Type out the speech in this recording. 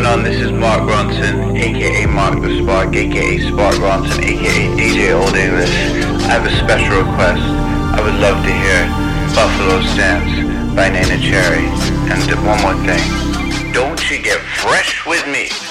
on? This is Mark Ronson, aka Mark the Spark, aka Spark Ronson, aka DJ Old English. I have a special request. I would love to hear Buffalo Stance by Nana Cherry. And one more thing. Don't you get fresh with me.